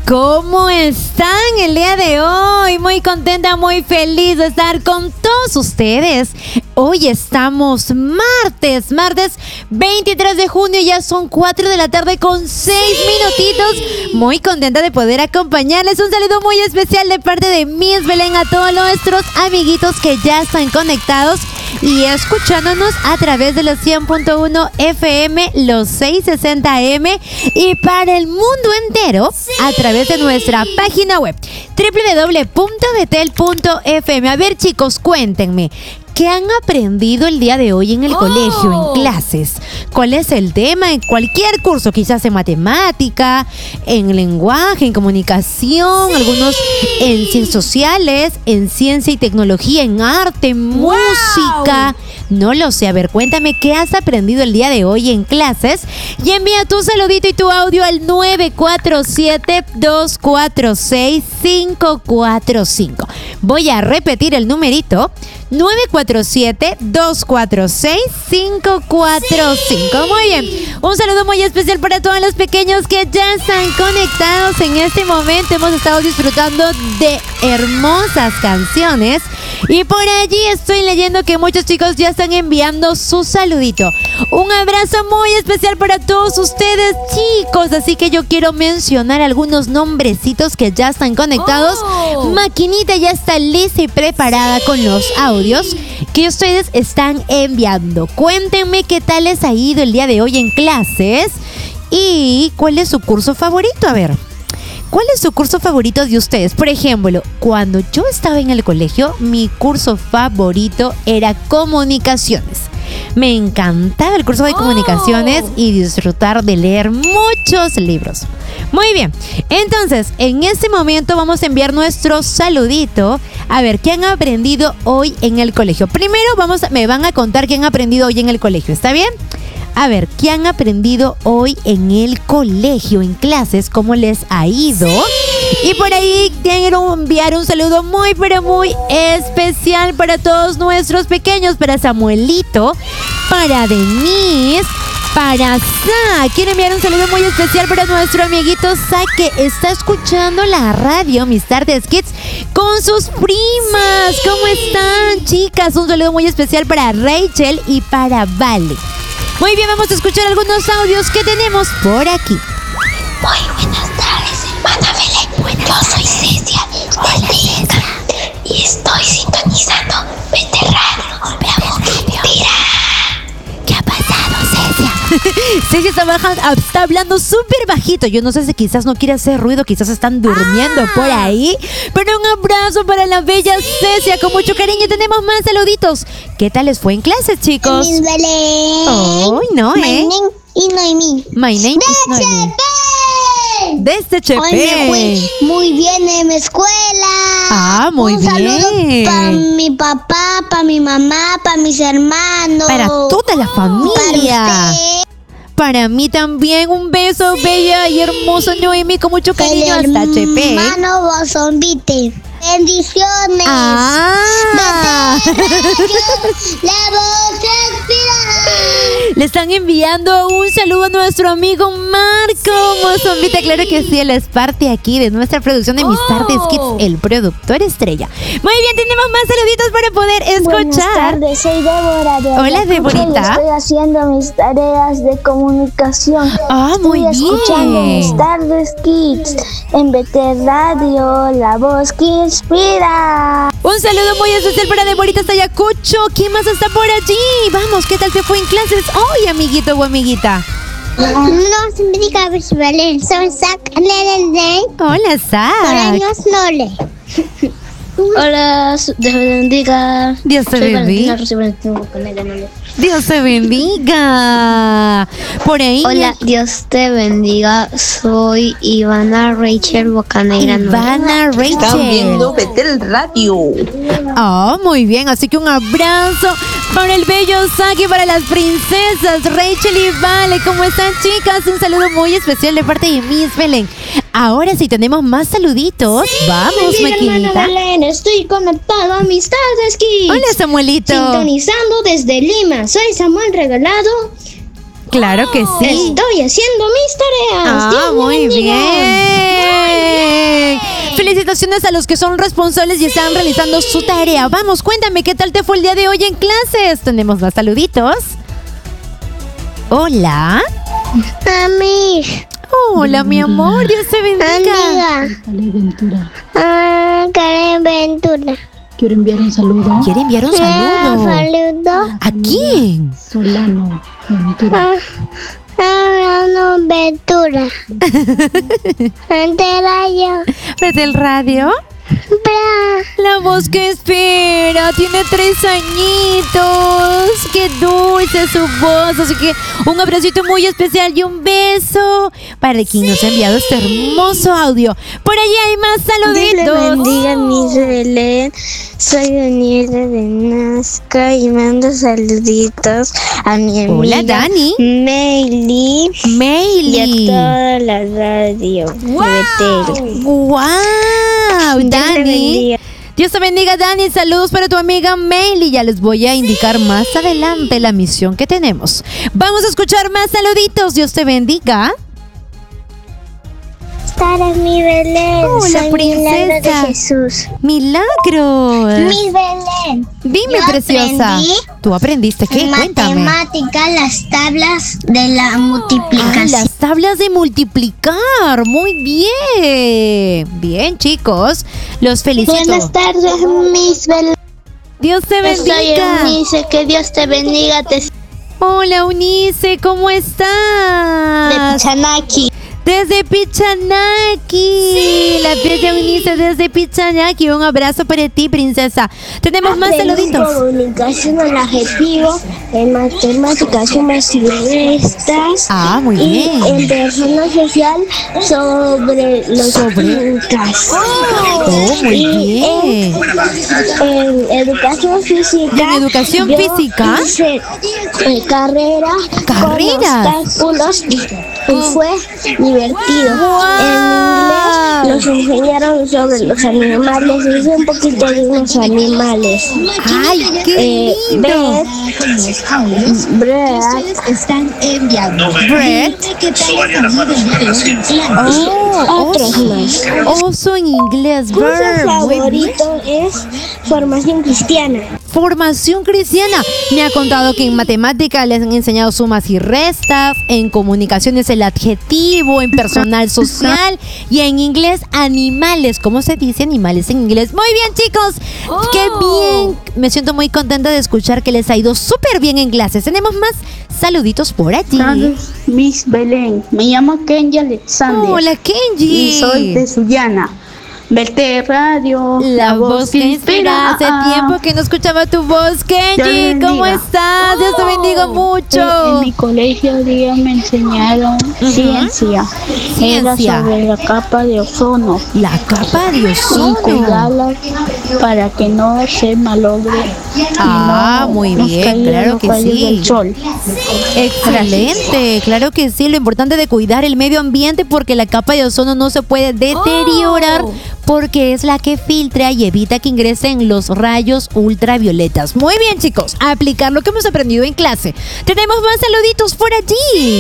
¿Cómo están el día de hoy? Muy contenta, muy feliz de estar con todos ustedes. Hoy estamos martes 23 de junio, ya son 4 de la tarde con 6 minutitos. Muy contenta de poder acompañarles. Un saludo muy especial de parte de Miss Belén a todos nuestros amiguitos que ya están conectados y escuchándonos a través de los 100.1 FM, los 660 AM y para el mundo entero a través de nuestra página web www.betel.fm. A ver, chicos, cuéntenme, ¿qué han aprendido el día de hoy en el colegio, en clases? ¿Cuál es el tema? En cualquier curso, quizás en matemática, en lenguaje, en comunicación, algunos en ciencias sociales, en ciencia y tecnología, en arte, en música. No lo sé. A ver, cuéntame qué has aprendido el día de hoy en clases y envía tu saludito y tu audio al 947-246-545. Voy a repetir el numerito. 947-246-545. Muy bien. Un saludo muy especial para todos los pequeños que ya están conectados en este momento. Hemos estado disfrutando de hermosas canciones y por allí estoy leyendo que muchos chicos ya están enviando su saludito. Un abrazo muy especial para todos ustedes, chicos. Así que yo quiero mencionar algunos nombrecitos que ya están conectados. Maquinita ya está lista y preparada con los audios que ustedes están enviando. Cuéntenme qué tal les ha ido el día de hoy en clases y cuál es su curso favorito. A ver, ¿cuál es su curso favorito de ustedes? Por ejemplo, cuando yo estaba en el colegio, mi curso favorito era comunicaciones. Me encantaba el curso de comunicaciones y disfrutar de leer muchos libros. Muy bien, entonces en este momento vamos a enviar nuestro saludito. A ver, ¿qué han aprendido hoy en el colegio? Primero me van a contar qué han aprendido hoy en el colegio, ¿está bien? A ver, ¿qué han aprendido hoy en el colegio, en clases? ¿Cómo les ha ido? Y por ahí quiero enviar un saludo muy, pero muy especial para todos nuestros pequeños, para Samuelito, para Denise, para Sa. Quiero enviar un saludo muy especial para nuestro amiguito Sa, que está escuchando la radio, Mis Tardes Kids, con sus primas. ¿Cómo están, chicas? Un saludo muy especial para Rachel y para Vale. Muy bien, vamos a escuchar algunos audios que tenemos por aquí. Muy buenas tardes, hermana Belén. Yo soy Cecia del Liga y estoy sintonizando Betel Radio, la Boquitira. ¿Qué ha pasado, Cecia? Cecia está hablando súper bajito. Yo no sé si quizás no quiere hacer ruido, quizás están durmiendo por ahí. Pero un abrazo para la bella Cecia, con mucho cariño. Tenemos más saluditos. ¿Qué tal les fue en clases, chicos? Miss Belén. Oh, no, My name is Noemí. My name is Noemí. Desde Chepe. Hoy me fue muy bien en mi escuela. Ah, muy bien. Un saludo para mi papá, para mi mamá, para mis hermanos. Para toda la familia. Para usted. Para mí también, un beso, bella y hermosa Noemí, con mucho cariño hasta Chepe. Hermano Bozombite. Bendiciones. Ah. La voz respira. Le están enviando un saludo a nuestro amigo Marco Mozombita. Claro que sí, él es parte aquí de nuestra producción de Mis Tardes Kids, el productor estrella. Muy bien, tenemos más saluditos para poder escuchar. Buenas tardes, soy Débora de Hola, Ayacucho. Deborita. Estoy haciendo mis tareas de comunicación. Ah, muy bien. Estoy escuchando Mis Tardes Kids en Betel Radio, la voz que inspira. Un saludo muy especial para Deborita hasta Ayacucho. ¿Quién más está por allí? Vamos, ¿qué tal te fue en clases hoy, amiguito o amiguita? No se me diga Miss Belén. Soy Zach Nenenday. Hola, Por Zach. años Nole. Hola, Dios me bendiga. Dios te bendiga. Dios te bendiga. Por ahí. Hola, Dios te bendiga. Soy Ivana Rachel Bocanegra. Ivana Rachel. Están viendo Betel Radio. Oh, muy bien. Así que un abrazo para el bello Saki, para las princesas Rachel y Vale. ¿Cómo están, chicas? Un saludo muy especial de parte de Miss Belén. Ahora sí tenemos más saluditos. Vamos, maquinita. Estoy conectado a Mis Tardes Kids. Hola, Samuelito. Sintonizando desde Lima. Soy Samuel Regalado. Claro que sí. Estoy haciendo mis tareas. Ah, Dios me muy bendiga. bien. Felicitaciones a los que son responsables y están realizando su tarea. Vamos, cuéntame, ¿qué tal te fue el día de hoy en clases? Tenemos más saluditos. Hola. Amir. Hola, mi amor, Dios te bendiga. Amiga. Karen Ventura. Quiero enviar un saludo. ¿Quiere enviar un saludo? Saludo. ¿A quién? Solano Ventura. Solano Ventura. ¿Desde el radio? La voz que espera, tiene 3 añitos. Qué dulce su voz. Así que un abracito muy especial y un beso para quien nos ha enviado este hermoso audio. Por allí hay más saluditos. Dios le bendiga, Miss Belén. Soy Daniela de Nazca y mando saluditos a mi amiga. Hola, Dani. Meili. Y a toda la radio de Betel. ¡Wow! Dani. Dios te bendiga, Dani. Saludos para tu amiga Meili. Ya les voy a indicar más adelante la misión que tenemos. Vamos a escuchar más saluditos. Dios te bendiga. Para mi Belén. Hola, soy princesa. Milagro de Jesús. ¡Milagros! Mi Belén. Dime, Yo preciosa. aprendí ¿Tú aprendiste qué? Cuéntame. Matemática, las tablas de la multiplicación. Las tablas de multiplicar. Muy bien. Bien, chicos. Los felicito. Buenas tardes, Miss Belén. Dios te bendiga. Soy Eunice, que Dios te bendiga. Hola, Eunice, ¿cómo estás? De Pichanaki. Desde Pichanaki. La bella Eunice desde Pichanaki. Un abrazo para ti, princesa. Tenemos más saluditos. Comunicación al adjetivo, en matemáticas, sumas y restas. Ah, muy bien. Y en persona social sobre los incas. Oh, muy bien. En educación física. ¿En educación yo física? hice, carrera. ¿Carreras? Con obstáculos y fue divertido. ¡Wow! En inglés nos enseñaron sobre los animales. Hice un poquito de unos animales. ¡Ay, qué lindo! Bread. Bread. Otros más. Oso en inglés. Curso Bird. Muy bien. favorito es formación cristiana. Formación cristiana. Me ha contado que en matemática les han enseñado sumas y restas, en comunicaciones el adjetivo, en personal social y en inglés animales. ¿Cómo se dice animales en inglés? Muy bien, chicos. ¡Qué bien! Me siento muy contenta de escuchar que les ha ido súper bien en clases. Tenemos más saluditos por allí. Tardes, Miss Belén. Me llamo Kenji Alexander. Hola, Kenji. Y soy de Sullana. Vete Radio, La voz que inspira. Hace tiempo que no escuchaba tu voz, Kenji. ¿Cómo estás? Dios te bendiga mucho. En mi colegio día me enseñaron ciencia. Era sobre la capa de ozono. La capa de Y ozono. cuidarla para que no se malogre. Ah, y no muy nos bien, caigan claro los que rayos sí. del sol. Excelente, claro que sí. Lo importante de cuidar el medio ambiente porque la capa de ozono no se puede deteriorar porque es la que filtra y evita que ingresen los rayos ultravioletas. Muy bien, chicos, a aplicar lo que hemos aprendido en clase. Tenemos más saluditos por allí.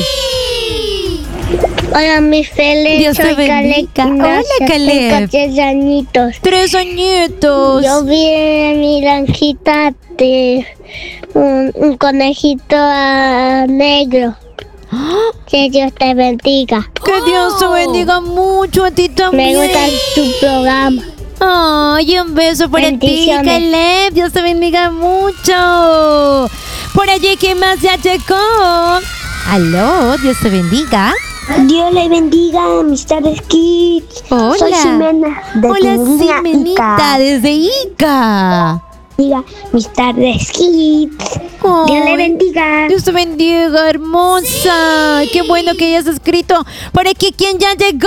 Hola, Miss Belén. Dios te soy bendiga. Caleb. Hola, Caleb. Tengo 10 añitos. 3 añitos. Yo vi en mi granjita de un conejito negro. Que Dios te bendiga. Que Dios te bendiga mucho a ti también. Me gusta tu programa. Ay, un beso para ti, Bendiciones. Caleb. Dios te bendiga mucho. Por allí, ¿quién más ya llegó? Aló, Dios te bendiga. Dios le bendiga, mis tardes kids. Hola. Soy Ximena de Hola, Tunguina, Ximenita, Ica. desde Ica. Diga, mis tardes kids. Dios le Ay, bendiga. Dios te bendiga, hermosa. Qué bueno que hayas escrito. Por aquí, ¿quién ya llegó?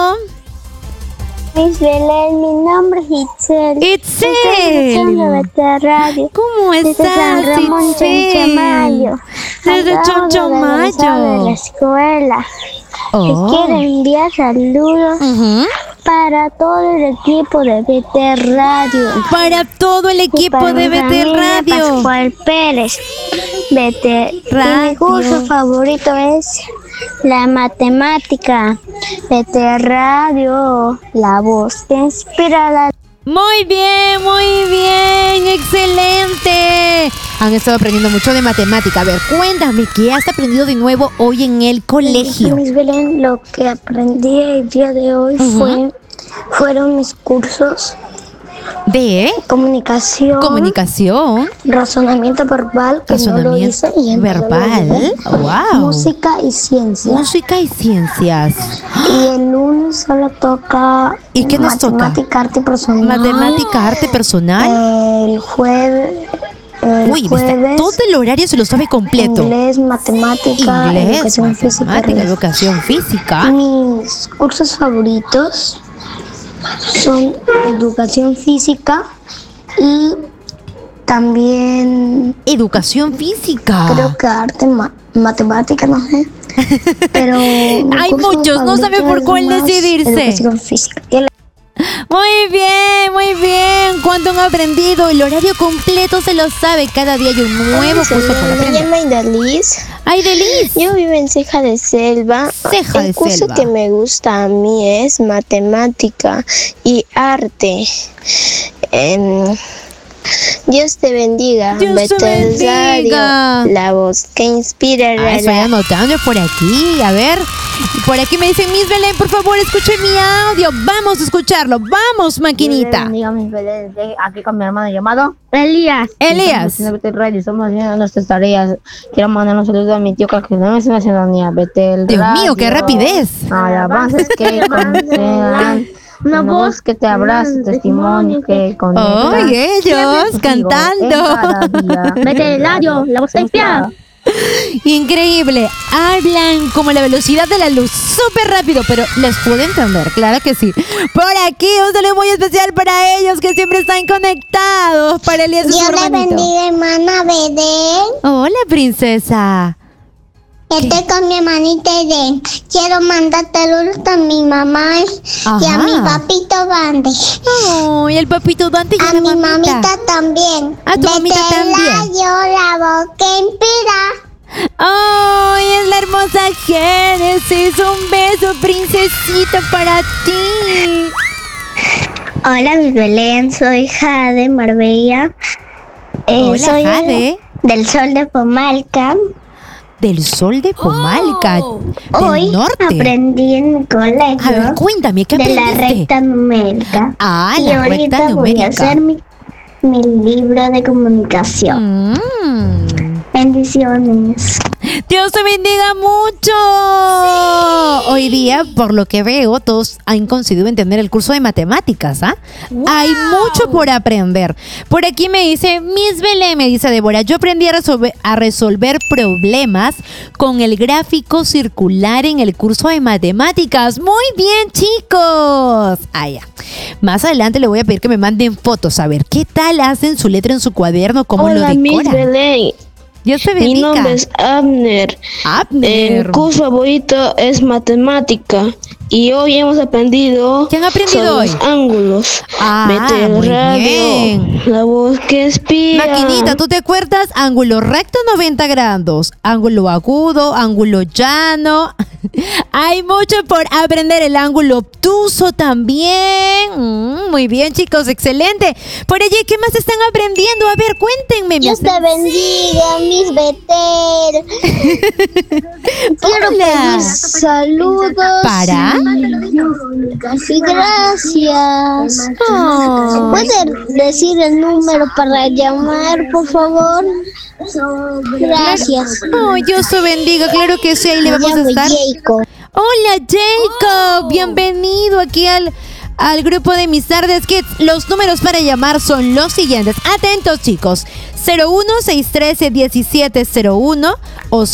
Miss Belén, mi nombre es Itzel. Itzel. Estoy escuchando Vete Radio. ¿Cómo Desde estás, San Ramón, Itzel? Chonchomayo. Desde Acabo de regresar Chonchomayo. de la escuela. Oh. Quiero enviar saludos Ujú. para todo el equipo de VT Radio. Para todo el Y equipo para de mi VT familia Radio. Pascual Pérez. Vete. Y mi curso favorito es la matemática. Vete Radio, la voz que inspira la... Muy bien, excelente. Han estado aprendiendo mucho de matemática. A ver, cuéntame, ¿qué has aprendido de nuevo hoy en el colegio? Miss Belén, lo que aprendí el día de hoy fueron mis cursos ¿De comunicación, razonamiento verbal, que no lo hice, y verbal. Wow. Música y ciencias. Y el lunes solo toca. ¿Y qué nos toca? Matemática, arte personal. Matemática, arte personal. El jueves. Uy, todo el horario se lo sabe completo. Inglés, matemática, educación física. Mis cursos favoritos son educación física y también educación física. Creo que arte, matemática, no sé. Pero hay muchos, no sabe por cuál decidirse. Educación física. Muy bien. ¿Cuánto han aprendido? El horario completo se lo sabe. Cada día hay un nuevo curso por aprender. Me llamo Aidelis. Aidelis. Yo vivo en Ceja de Selva. El curso que me gusta a mí es matemática y arte. Dios te bendiga. Dios te bendiga. Radio, la voz que inspira. Estoy anotando por aquí. A ver, por aquí me dicen, Miss Belén, por favor, escuche mi audio. Vamos a escucharlo. Vamos, maquinita. Dios Miss Belén, estoy aquí con mi hermano llamado Elías. Estamos haciendo nuestras tareas. Quiero mandar un saludo a mi tío que no me está haciendo ni a Betel. Dios mío, qué rapidez. Alabanzas que concedan. Una voz que te abraza, testimonio que conecta. ¡Ay, ellos cantando! Vete el radio, la voz inspirada. Increíble, hablan como la velocidad de la luz, súper rápido, pero les puedo entender, claro que sí. Por aquí un saludo muy especial para ellos que siempre están conectados. Para Elías y su hermanito. Dios le bendiga, hermana Belén. Hola, princesa. Estoy con mi hermanita Eden. Quiero mandarte saludos a mi mamá y a mi papito Bande. Oh, y el papito Dante y a mi mamita también. A tu mamita también. La voz que inspira. ¡Oh! Es la hermosa Génesis. Un beso, princesita, para ti. Hola, mi Belén. Soy Jade Marbella. Hola, soy Jade. Del Sol de Pomalca. Del Sol de Pomalca, del Hoy norte. Aprendí en mi colegio. A ver, cuéntame, ¿qué aprendiste? De la recta numérica. Ah, y la recta ahorita numérica. voy a hacer mi libro de comunicación. Bendiciones. Dios te bendiga mucho. Sí. Hoy día, por lo que veo, todos han conseguido entender el curso de matemáticas, ¿ah? Wow. Hay mucho por aprender. Por aquí me dice, Miss Belén, me dice Débora, yo aprendí a resolver problemas con el gráfico circular en el curso de matemáticas. Muy bien, chicos. Ah, ya. Más adelante le voy a pedir que me manden fotos, a ver qué tal hacen su letra en su cuaderno, cómo lo decoran. Miss Belén. Dios te bendiga. Mi nombre es Abner. Abner. Mi curso favorito es matemática. Y hoy hemos aprendido. ¿Qué han aprendido hoy? Los ángulos. Vete el radio. Bien. La voz que inspira. Maquinita, ¿tú te acuerdas? Ángulo recto 90 grados. Ángulo agudo, ángulo llano. Hay mucho por aprender. El ángulo obtuso también. Muy bien, chicos, excelente. Por allí, ¿qué más están aprendiendo? A ver, cuéntenme. Dios te bendiga, Miss Betel. Quiero pedir saludos. ¿Para? Y gracias. ¿Puedes decir el número para llamar, por favor? Gracias. Oh, Dios te bendiga, claro que sí, ahí le vamos a estar. Jacob. Hola, Jacob, bienvenido aquí al grupo de Mis Tardes Kids. Los números para llamar son los siguientes. Atentos, chicos. 01613-1701 o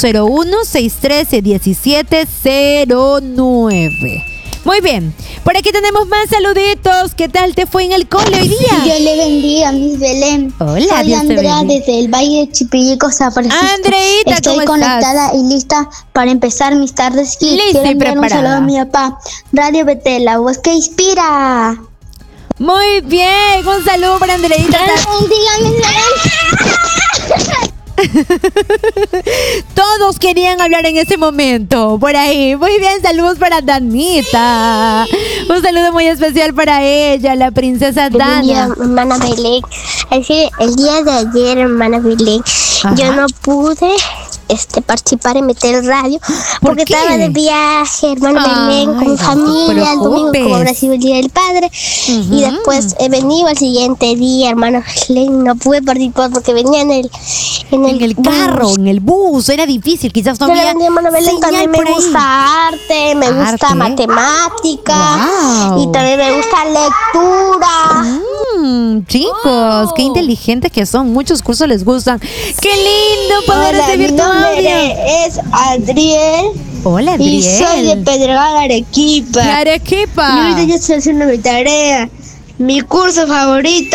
01613-1709. Muy bien, por aquí tenemos más saluditos. ¿Qué tal te fue en el cole hoy día? Dios le bendiga, Miss Belén. Hola, soy Andrea desde el Valle de Chipillico, San Francisco. Andreita, estoy conectada y lista para empezar Mis Tardes Kids. Lista y Quiero enviar un saludo a mi papá. Radio Betel, la voz que inspira. Muy bien, un saludo para Andreita. Dios le bendiga, Miss Belén. Todos querían hablar en ese momento. Por ahí. Muy bien, saludos para Danita. Un saludo muy especial para ella, la princesa Dana. Día, hermana Belén. El día de ayer, hermana Belén, yo no pude participar en Betel Radio porque estaba de viaje, hermano Belén, con mi familia, el domingo, como habrá sido el Día del Padre. Y después he venido al siguiente día, hermano Belén, no pude participar porque venía en el carro, en el bus, era difícil, quizás no había hermano Belén, también me gusta arte, me gusta matemática, y también me gusta lectura. Chicos, qué inteligentes que son, muchos cursos les gustan. ¡Qué lindo poder recibir tu audio! Mi nombre es Adriel. Hola, Adriel. Y soy de Pedregal, Arequipa. De Arequipa. Y ahorita yo estoy haciendo mi tarea. Mi curso favorito.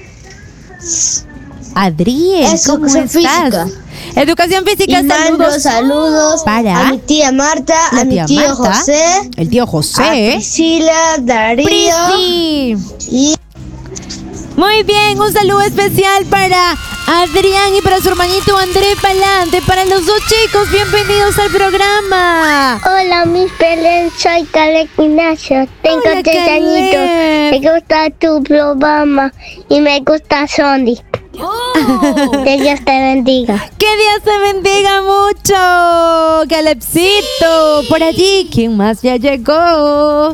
Adriel, es ¿cómo educación estás? Física. Educación física, y mando saludos para a mi tía Marta, a mi tío Marta, José, el tío José, a Priscila, Darío y... Muy bien, un saludo especial para Adrián y para su hermanito André Palante. Para los dos chicos, bienvenidos al programa. Hola, Miss Belén, soy Caleb Ignacio. Tengo 3 añitos. Me gusta tu programa y me gusta Sonic. Que Dios te bendiga. Que Dios te bendiga mucho, Calebcito. Por allí, ¿quién más ya llegó?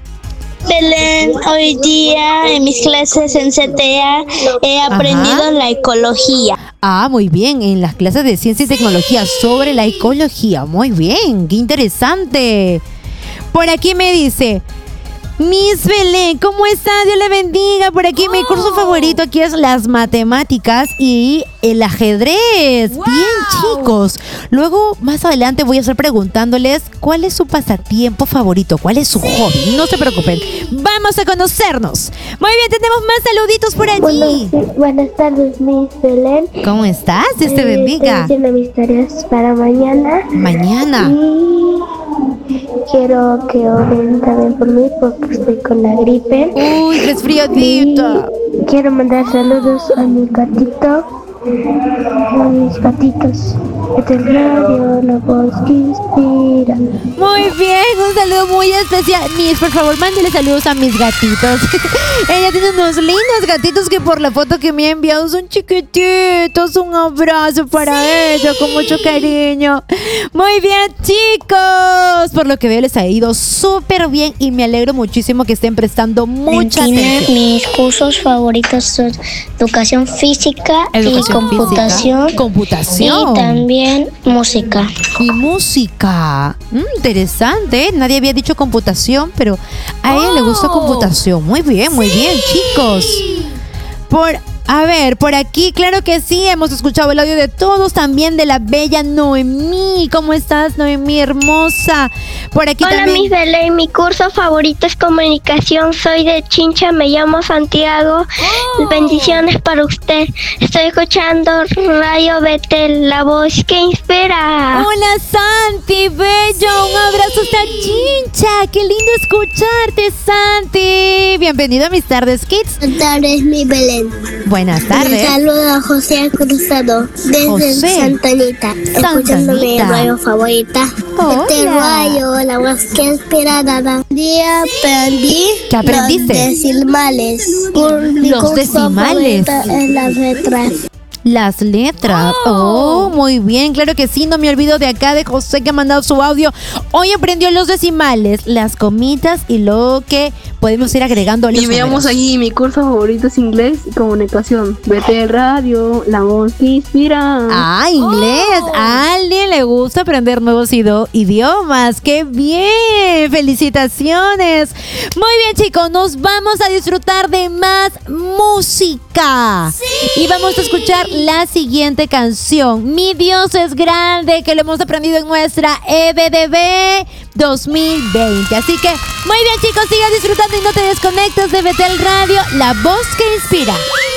Belén, hoy día en mis clases en CTA he aprendido la ecología. Muy bien, en las clases de ciencia y tecnología sobre la ecología. Muy bien, qué interesante. Por aquí me dice Miss Belén, ¿cómo está? Dios le bendiga. Por aquí mi curso favorito aquí es las matemáticas y el ajedrez. Bien, chicos. Luego, más adelante voy a estar preguntándoles cuál es su pasatiempo favorito, cuál es su hobby. No se preocupen, vamos a conocernos. Muy bien, tenemos más saluditos por allí. Buenas tardes, Miss Belén. ¿Cómo estás? Dios te bendiga. Estoy haciendo mis tareas para mañana. Mañana. Y quiero que oren también por mí porque estoy con la gripe. Uy, resfriadita. Quiero mandar saludos a mi gatito, a mis gatitos. Este es Radio La Voz que Inspira. Muy bien, un saludo muy especial. Miss, por favor, mándele saludos a mis gatitos. Ella tiene unos lindos gatitos que por la foto que me ha enviado son chiquititos. Un abrazo para ella con mucho cariño. Muy bien, chicos. Por lo que veo les ha ido súper bien y me alegro muchísimo que estén prestando mucha atención. Mis cursos favoritos son educación física y computación. Computación. Y también música. Y música. Interesante, ¿eh? Nadie había dicho computación, pero a ella le gusta computación. Muy bien, chicos. Por aquí, claro que sí, hemos escuchado el audio de todos, también de la bella Noemí. ¿Cómo estás, Noemí, hermosa? Por aquí Hola, también. Miss Belén, mi curso favorito es comunicación. Soy de Chincha, me llamo Santiago. Bendiciones para usted. Estoy escuchando Radio Betel, la voz que inspira. Hola, Santi, bello. Un abrazo hasta Chincha. Qué lindo escucharte, Santi. Bienvenido a Mis Tardes Kids. Buenas tardes, Miss Belén. Buenas tardes. Saludo a José Cruzado desde Santa Anita, escuchando mi radio favorita. Este rayo, la voz que inspirada. Día aprendí. ¿Qué aprendiste? Los decimales. Los decimales. En las letras. Las letras. Muy bien, claro que sí. No me olvido de acá de José que ha mandado su audio. Hoy aprendió los decimales, las comitas y lo que podemos ir agregando a los Y veamos aquí, mi curso favorito es inglés y comunicación. Betel Radio, la voz que inspira. Inglés. A alguien le gusta aprender nuevos idiomas. ¡Qué bien! ¡Felicitaciones! Muy bien, chicos, nos vamos a disfrutar de más música. Y vamos a escuchar la siguiente canción, Mi Dios es grande, que lo hemos aprendido en nuestra EBDB 2020. Así que, muy bien, chicos, sigan disfrutando y no te desconectes de Betel Radio, la voz que inspira.